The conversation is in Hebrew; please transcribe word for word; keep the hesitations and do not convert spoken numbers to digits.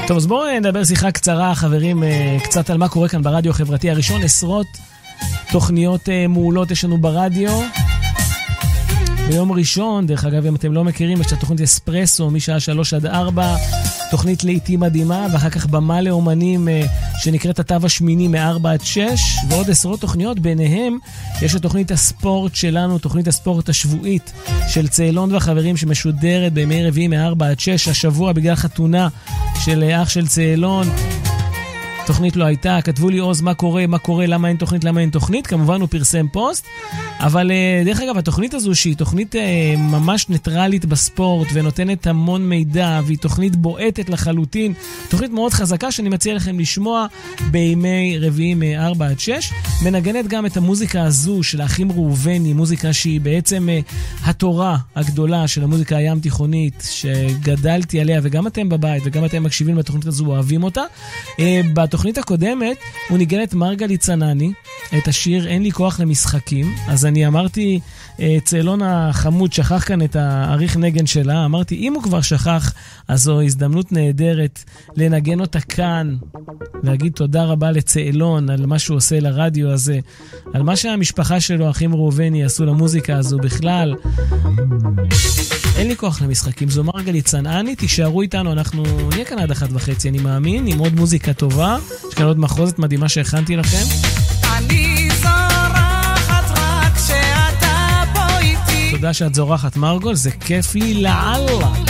טוב, אז בואו נדבר שיחה קצרה, חברים, קצת על מה קורה כאן ברדיו החברתי הראשון. עשרות תוכניות מעולות יש לנו ברדיו. ביום ראשון, דרך אגב, אם אתם לא מכירים, יש את התוכנית אספרסו משעה שלוש עד ארבע, תוכנית לעיתים מדהימה, ואחר כך במה לאומנים שנקראת התו השמיני מארבע עד שש, ועוד עשרות תוכניות. ביניהם יש את תוכנית הספורט שלנו, תוכנית הספורט השבועית של צאלון וחברים, שמשודרת בימי רביעי מארבע עד שש. השבוע בגלל חתונה של אח של צאלון תוכנית לא הייתה, כתבו לי עוז מה קורה, מה קורה, למה אין תוכנית, למה אין תוכנית, כמובן הוא פרסם פוסט, אבל דרך אגב התוכנית הזו שהיא תוכנית ממש ניטרלית בספורט ונותנת המון מידע והיא תוכנית בועטת לחלוטין, תוכנית מאוד חזקה שאני מציע לכם לשמוע בימי רביעי מארבע עד שש, מנגנת גם את המוזיקה הזו של האחים ראובני, מוזיקה שהיא בעצם התורה הגדולה של המוזיקה הים תיכונית שגדלתי עליה וגם אתם בבית וגם אתם מקשיבים בתוכנית הזו אוהבים אותה. בתוכנית הקודמת הוא ניגן את מרגלית צנני, את השיר אין לי כוח למשחקים, אז אני אמרתי, צאלון החמוד שכח כאן את העריך נגן שלה, אמרתי אם הוא כבר שכח אז זו הזדמנות נהדרת לנגן אותה כאן, להגיד תודה רבה לצאלון על מה שהוא עושה לרדיו הזה, על מה שהמשפחה שלו, אחים ראובני, עשו למוזיקה הזו בכלל. אין לי כוח למשחקים, זו מרגלית צנעני, תישארו איתנו, אנחנו נהיה כאן עד אחת וחצי, אני מאמין, עם עוד מוזיקה טובה, יש כאן עוד מחרוזת מדהימה שהכנתי לכם. אני זורחת רק שאתה פה איתי. תודה שאת זורחת מרגול, זה כיף לי לאללה.